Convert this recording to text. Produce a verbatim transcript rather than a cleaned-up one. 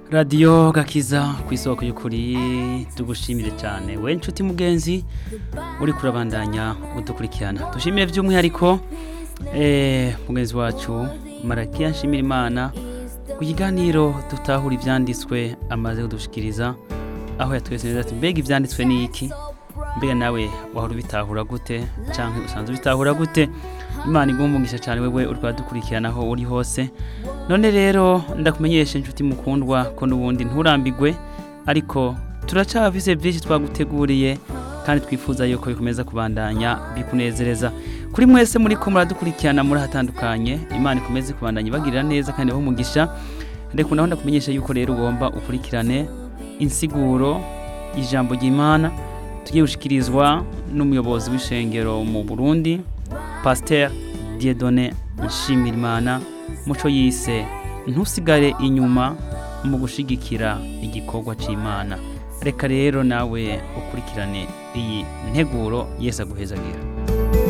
radiyo gakiza ku isoko y'ukuri tugushimire cyane we nshuti mugenzi uri kurabandanya udukurikirana dushimire by'umwihariko eh mugenzi wacu Marakiya nshimira Imana ku kiganiro dutahura ivyanditswe amaze kudushikiriza aho yatwese neza ati mbega ivyanditswe ni iki mbega nawe wahora ubitahura gute canke usanzwe ubitahura gute Imana igumugisha cyane wewe uri kwadukurikirana aho uri hose none rero ndakumenyesha inshuti mukundwa ko nubundi nturambigwe ariko turacavise byinshi twaguteguriye kandi twifuza yuko bikomeza kubandanya bikunezereza kuri mwese muri ko muradukurikirana muri hatandukanye Imana ikomeze kubandanya bagirira neza kandi ho mugisha ndeko naho ndakumenyesha yuko rero ugomba ukurikirane insiguro ijambo ry'Imana tugiye gushikirizwa n'umuyobozi w'ishengero mu Burundi Pasteur Dieudonné Nshimirimana muco yise ntusigare inyuma mu gushigikira igikorwa c'Imana reka rero nawe ukurikirane iyi nteguro Yesu aguhezagira